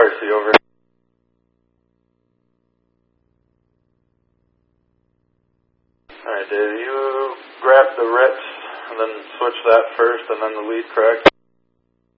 Darcy, over. Alright, Dave, you grab the Ritz and then switch that first and then the lead, correct?